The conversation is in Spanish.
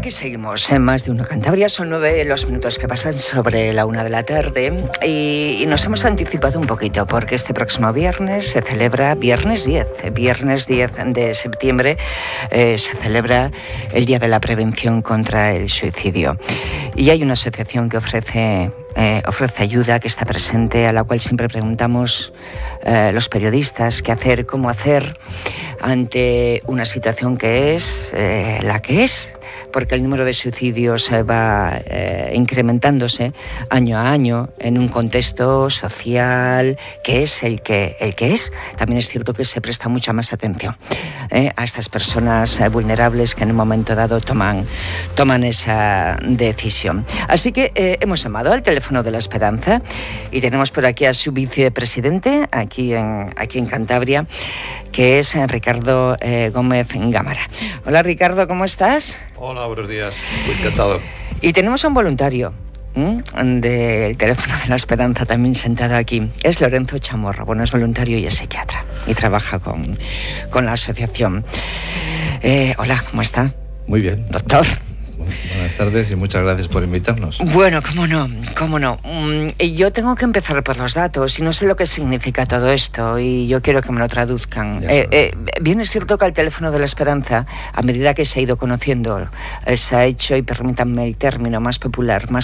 Aquí seguimos en Más de Uno Cantabria. Son 9 los minutos que pasan sobre la 1 de la tarde y nos hemos anticipado un poquito porque este próximo viernes se celebra, viernes 10 de septiembre, se celebra el Día de la Prevención contra el Suicidio. Y hay una asociación que ofrece ayuda, que está presente, a la cual siempre preguntamos los periodistas qué hacer, cómo hacer ante una situación que es la que es, porque el número de suicidios va incrementándose año a año en un contexto social que es el que es. También es cierto que se presta mucha más atención a estas personas vulnerables que en un momento dado toman esa decisión. Así que hemos llamado al teléfono de la esperanza y tenemos por aquí a su vicepresidente aquí en Cantabria, que es Ricardo Gómez Gámara. Hola Ricardo, ¿cómo estás? Hola, buenos días, muy encantado. Y tenemos a un voluntario del teléfono de la esperanza también sentado aquí. Es Lorenzo Chamorro. Bueno, es voluntario y es psiquiatra y trabaja con la asociación. Hola, ¿cómo está? Muy bien. Doctor. Buenas tardes y muchas gracias por invitarnos. Bueno, cómo no. Yo tengo que empezar por los datos y no sé lo que significa todo esto y yo quiero que me lo traduzcan. Bien es cierto que el teléfono de la esperanza, a medida que se ha ido conociendo, se ha hecho, y permítanme el término más popular, más